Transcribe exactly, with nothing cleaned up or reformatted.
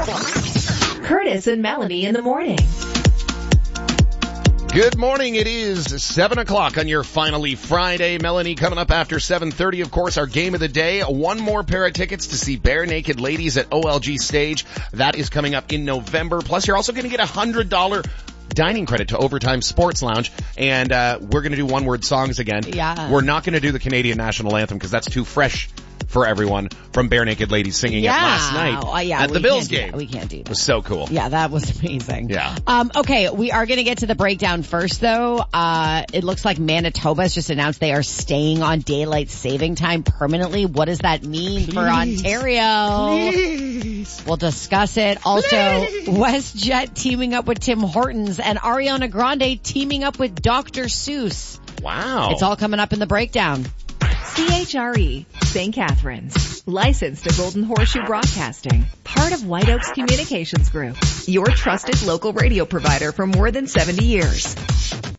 Curtis and Melanie in the morning. Good morning. It is seven o'clock on your finally Friday. Melanie, coming up after seven thirty, of course, our game of the day. One more pair of tickets to see Bare Naked Ladies at O L G Stage. That is coming up in November. Plus, you're also going to get a one hundred dollars dining credit to Overtime Sports Lounge. And uh we're going to do one-word songs again. Yeah. We're not going to do the Canadian National Anthem because that's too fresh for everyone from Bare Naked Ladies singing yeah. it last night oh, yeah, at the Bills game. game. We can't do that. It was so cool. Yeah, that was amazing. Yeah. Um, okay, we are going to get to the breakdown first, though. Uh, it looks like Manitoba has just announced they are staying on daylight saving time permanently. What does that mean Please. for Ontario? Please. We'll discuss it. Also, Please. WestJet teaming up with Tim Hortons and Ariana Grande teaming up with Doctor Seuss. Wow. It's all coming up in the breakdown. C H R E, Saint Catharines. Licensed to Golden Horseshoe Broadcasting. Part of White Oaks Communications Group. Your trusted local radio provider for more than seventy years.